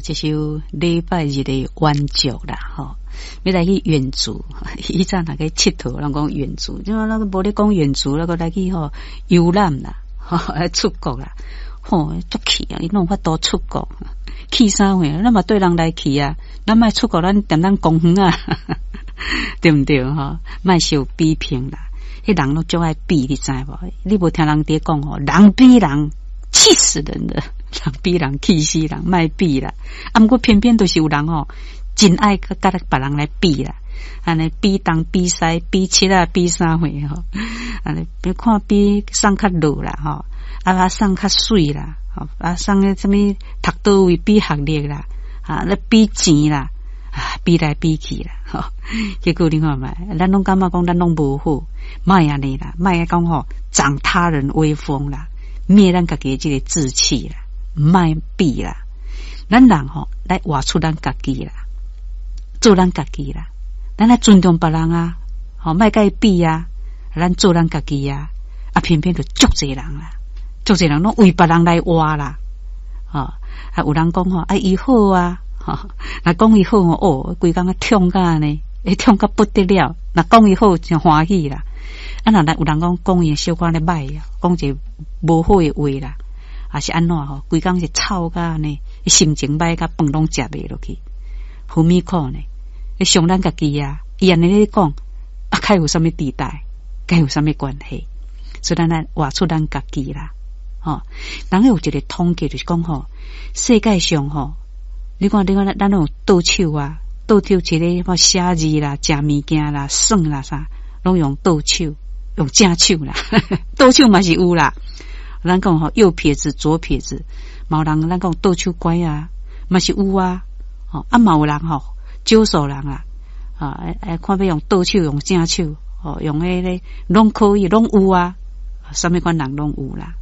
这首礼拜日的晚祝啦，吼，要来去远足，以前那个佚佗，人讲远足，就那个无咧讲远足，那个来去吼游览啦，吼来出国啦，吼足气啊，伊弄法多出国，去啥货？那么对人来去啊，咱莫出国，咱点咱公园啊，对不对哈？莫受批评啦，迄人都总爱比，你知无？你无听人哋讲吼，人比人气死人的。人比人气死人，卖比啦。啊，不过偏偏都是有人哦，真爱甲别人来比啦。安尼比东比西比七啊比啥货吼？安尼别看比送较落啦吼，啊送较水啦，吼啊送个什么读倒位比学历啦，啊咧比钱啦，啊比来比去啦，吼。结果你看嘛，咱拢感觉讲咱拢无好，卖安尼啦，卖讲吼长他人威风啦，灭咱家己这个志气啦。卖比啦，咱人吼来活出咱家己啦，做咱家己啦，咱来尊重别人啊，吼卖甲伊比啊，咱做咱家己啊，啊偏偏就足侪人啦，足侪人拢为别人来活啦，啊有人讲吼啊伊好啊，哈，若讲伊好哦，规工啊痛甲呢，痛甲不得了，若讲伊好真欢喜啦，啊若有人讲伊小可咧歹啊，讲一无好诶话啦。还是安怎吼？规工是臭甲呢，心情歹甲饭拢食袂落去，何米苦呢？你伤咱家己啊！伊安尼咧讲，啊，该有啥物地带？该有啥物关系？所以咱来活出咱家己啦，吼！人有一个统计就是讲吼，世界上吼，你看咱有倒手啊，倒手一个什么写字啦、食物件啦、算啦啥，拢用倒手，用正手啦，倒手嘛是有啦。咱讲吼右撇子左撇子，毛人咱讲倒手拐啊，嘛是有啊，哦啊毛人吼少数人啊，看要用倒手用正手，哦用迄个拢可以拢有啊，什么款人拢有啦。